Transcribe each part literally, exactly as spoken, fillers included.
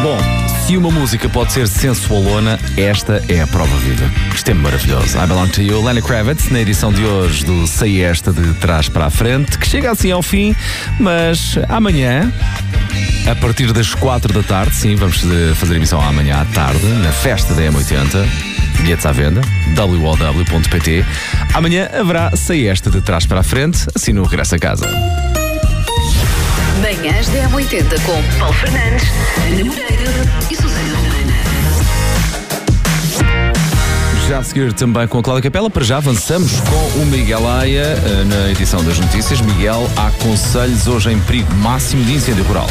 Bom, se uma música pode ser sensualona, esta é a prova viva. Isto é maravilhoso. I Belong to You, Lenny Kravitz, na edição de hoje do Sei Esta de Trás para a Frente, que chega assim ao fim, mas amanhã, a partir das quatro da tarde, sim, vamos fazer emissão amanhã à tarde, na festa da M oitenta, bilhetes à venda, w o w ponto p t. Amanhã haverá Sei Esta de Trás para a Frente, assim no regresso a casa. Manhãs da M oitenta com Paulo Fernandes, Ana Moreira e Susana Romana. Já a seguir também com a Cláudia Capela. Para já avançamos com o Miguel Aia na edição das notícias. Miguel, há concelhos hoje em perigo máximo de incêndio rural.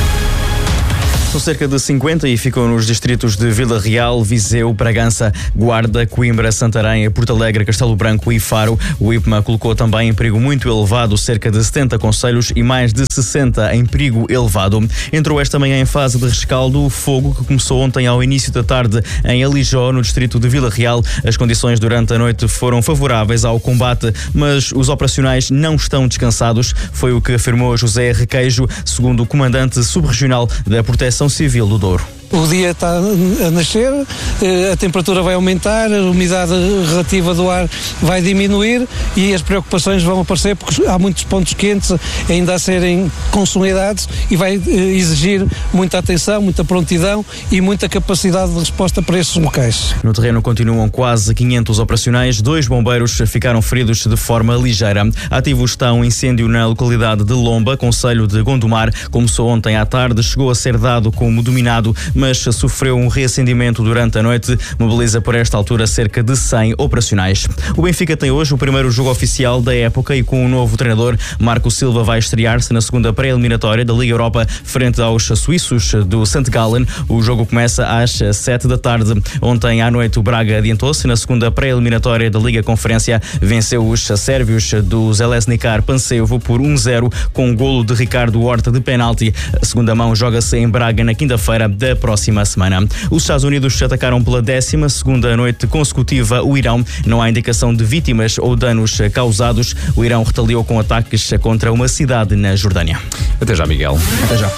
São cerca de cinquenta e ficam nos distritos de Vila Real, Viseu, Bragança, Guarda, Coimbra, Santarém, Porto Alegre, Castelo Branco e Faro. O I P M A colocou também em perigo muito elevado cerca de setenta concelhos e mais de sessenta em perigo elevado. Entrou esta manhã em fase de rescaldo o fogo que começou ontem ao início da tarde em Alijó, no distrito de Vila Real. As condições durante a noite foram favoráveis ao combate, mas os operacionais não estão descansados. Foi o que afirmou José Requeijo, segundo o comandante subregional da Proteção Civil do Douro. O dia está a nascer, a temperatura vai aumentar, a umidade relativa do ar vai diminuir e as preocupações vão aparecer porque há muitos pontos quentes ainda a serem consolidados e vai exigir muita atenção, muita prontidão e muita capacidade de resposta para esses locais. No terreno continuam quase quinhentos operacionais, dois bombeiros ficaram feridos de forma ligeira. Ativo está um incêndio na localidade de Lomba, concelho de Gondomar. Começou ontem à tarde, chegou a ser dado como dominado, mas sofreu um reacendimento durante a noite. Mobiliza por esta altura cerca de cem operacionais. O Benfica tem hoje o primeiro jogo oficial da época e com o novo treinador. Marco Silva vai estrear-se na segunda pré-eliminatória da Liga Europa frente aos suíços do Sankt Gallen. O jogo começa às sete da tarde. Ontem à noite o Braga adiantou-se na segunda pré-eliminatória da Liga Conferência. Venceu os sérvios do Željezničar Pančevo por um zero com um golo de Ricardo Horta de penalti. A segunda mão joga-se em Braga na quinta-feira da próxima semana. Os Estados Unidos atacaram pela décima segunda noite consecutiva o Irão. Não há indicação de vítimas ou danos causados. O Irão retaliou com ataques contra uma cidade na Jordânia. Até já, Miguel. Até já.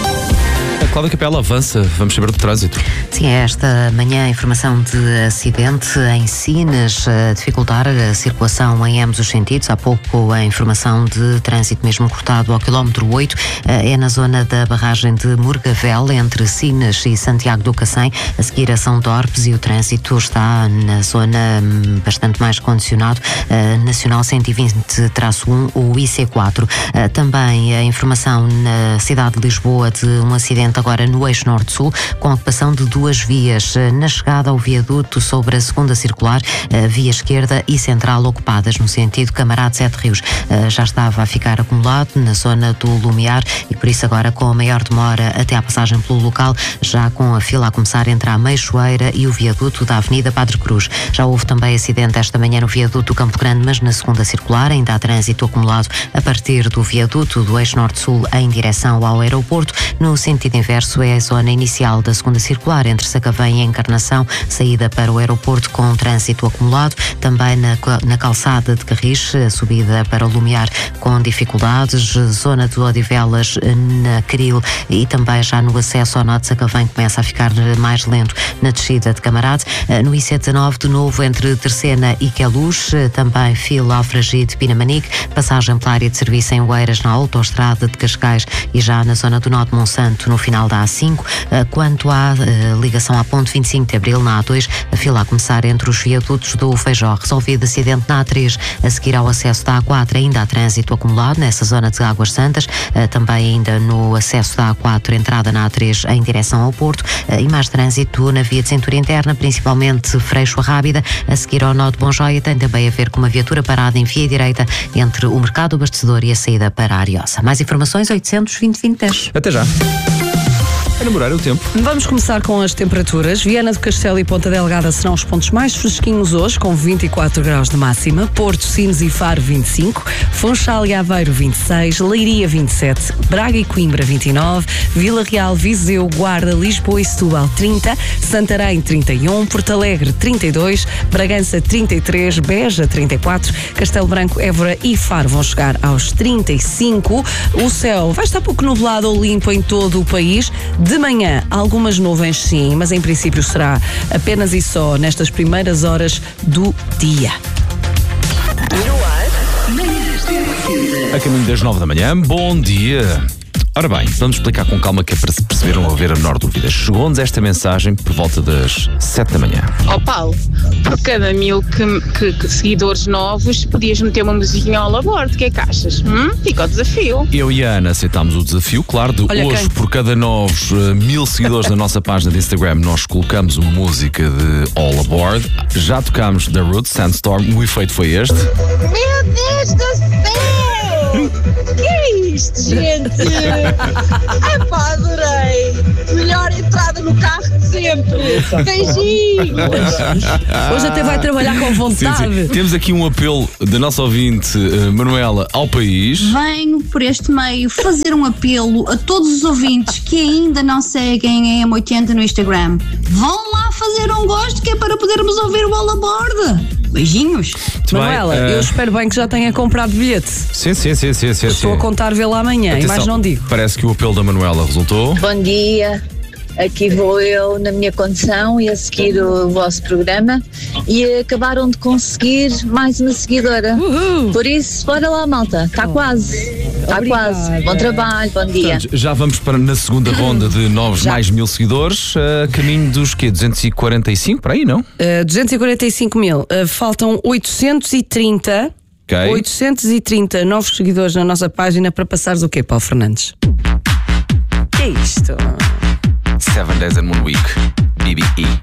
A Cláudia Capela avança, vamos saber do trânsito. Sim, esta manhã informação de acidente em Sines, a dificultar a circulação em ambos os sentidos. Há pouco a informação de trânsito mesmo cortado ao quilómetro oito, é na zona da barragem de Morgavel, entre Sines e Santiago do Cacém, a seguir a São Torpes, e o trânsito está na zona bastante mais condicionado, Nacional cento e vinte um, o I C quatro. Também a informação na cidade de Lisboa de um acidente agora no eixo norte-sul, com a ocupação de duas vias na chegada ao viaduto sobre a segunda circular, via esquerda e central ocupadas no sentido Camarate Sete Rios. Já estava a ficar acumulado na zona do Lumiar e por isso agora com a maior demora até à passagem pelo local, já com a fila a começar entre a Meixoeira e o viaduto da Avenida Padre Cruz. Já houve também acidente esta manhã no viaduto do Campo Grande, mas na segunda circular ainda há trânsito acumulado a partir do viaduto do eixo norte-sul em direção ao aeroporto. No sentido inverso é a zona inicial da segunda circular entre Sacavém e Encarnação, saída para o aeroporto com trânsito acumulado. Também na, na calçada de Carris, a subida para o Lumiar com dificuldades, zona de Odivelas na Cril e também já no acesso ao nó de Sacavém começa a ficar mais lento na descida de Camarade. No I C dezenove de novo entre Terceira e Queluz, também fila Alfragide Pinamanique, passagem pela área de serviço em Oeiras na autoestrada de Cascais e já na zona do nó de Monsanto no final da A cinco. Quanto à ligação à ponte vinte e cinco de Abril na A dois, a fila a começar entre os viadutos do Feijó. Resolvido acidente na A três, a seguir ao acesso da A quatro ainda há trânsito acumulado nessa zona de Águas Santas, também ainda no acesso da A quatro, entrada na A três em direção ao Porto, e mais trânsito na via de cintura interna, principalmente Freixo a Rábida, a seguir ao nó de Bonjoia. Tem também a ver com uma viatura parada em via direita entre o Mercado Abastecedor e a saída para a Ariosa. Mais informações oitocentos, vinte, vinte, dez. Até já. A namorar o tempo. Vamos começar com as temperaturas. Viana do Castelo e Ponta Delgada serão os pontos mais fresquinhos hoje, com vinte e quatro graus de máxima. Porto, Sines e Faro, vinte e cinco. Funchal e Aveiro, vinte e seis. Leiria, vinte e sete. Braga e Coimbra, vinte e nove. Vila Real, Viseu, Guarda, Lisboa e Setúbal, trinta. Santarém, trinta e um. Porto Alegre, trinta e dois. Bragança, trinta e três. Beja, trinta e quatro. Castelo Branco, Évora e Faro vão chegar aos trinta e cinco. O céu vai estar pouco nublado ou limpo em todo o país. De manhã, algumas nuvens sim, mas em princípio será apenas e só nestas primeiras horas do dia. A caminho das nove da manhã, bom dia. Ora bem, vamos explicar com calma que é para se perceber ou haver a menor dúvida. Chegou-nos esta mensagem por volta das sete da manhã. Ó oh Paulo, por cada mil que, que, que seguidores novos, podias meter uma musiquinha ao aborto, o que é que achas? Hum? Fica o desafio. Eu e a Ana aceitámos o desafio, claro, de Olha hoje, quem? por cada novos uh, mil seguidores na nossa página de Instagram, nós colocamos uma música de All Aboard. Já tocámos The Roots, Sandstorm, o efeito foi este. Meu Deus do céu! Que é isto, gente? Epá, adorei! Melhor entrada no carro de sempre! Beijinhos! Hoje até vai trabalhar com vontade. Sim, sim. Temos aqui um apelo da nossa ouvinte, uh, Manuela, ao país. Venho por este meio fazer um apelo a todos os ouvintes que ainda não seguem a M oitenta no Instagram. Vão lá fazer um gosto que é para podermos ouvir o All Aboard. Beijinhos. Muito Manuela, bem, uh, eu espero bem que já tenha comprado bilhete. Sim, sim, sim, sim, sim. Estou sim. a contar vê-la amanhã. Atenção, E mais não digo. Parece que o apelo da Manuela resultou. Bom dia, aqui vou eu na minha condição e a seguir o vosso programa e acabaram de conseguir mais uma seguidora. Uhul. Por isso, bora lá, malta, está quase, está Obrigada. quase. Bom trabalho, bom dia. Portanto, já vamos para na segunda ronda de novos Já. mais mil seguidores, a caminho dos quê? duzentos e quarenta e cinco, para aí, não? Uh, duzentos e quarenta e cinco mil. Uh, faltam oitocentos e trinta. Ok. oitocentos e trinta novos seguidores na nossa página para passares o quê, Paulo Fernandes? Que é isto? Seven Days and One Week, B B E.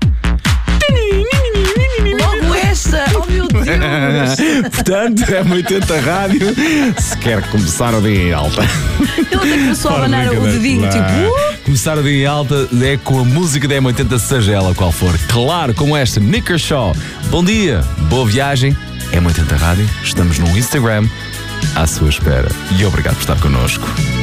Logo esta! Oh meu Deus! Portanto, é M oitenta Rádio, se quer começar o dia em alta. Ele até começou a Ora, abanar o brincadeira. dedinho, Não. tipo... Uh! Começar o dia em alta é com a música da M oitenta, seja ela qual for. Claro, como esta, Nick Kershaw. Bom dia, boa viagem. M oitenta Rádio, estamos no Instagram à sua espera. E obrigado por estar connosco.